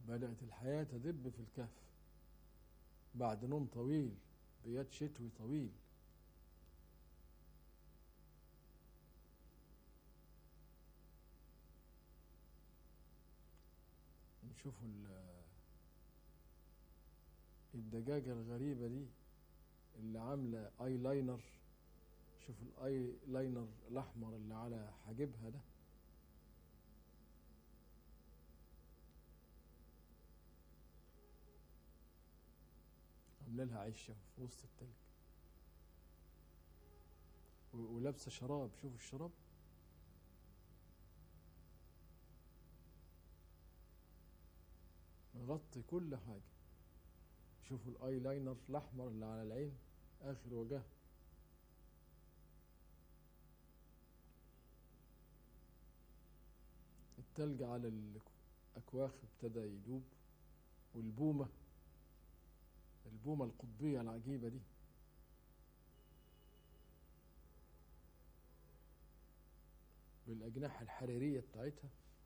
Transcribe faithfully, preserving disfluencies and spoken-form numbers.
بدأت الحياة تدب في الكهف بعد نوم طويل بيات شتوي طويل. نشوفوا الدجاجة الغريبة دي اللي عاملة اي لاينر. شوفوا الاي لاينر الاحمر اللي على حاجبها ده، عامله لها عشه في وسط التلج، ولابسه شراب. شوفوا الشراب مغطي كل حاجه. شوفوا الاي لاينر الاحمر اللي على العين اخر وجه. التلج على الاكواخ ابتدى يدوب، والبومه البومه القطبيه العجيبه دي بالاجنحه الحريريه بتاعتها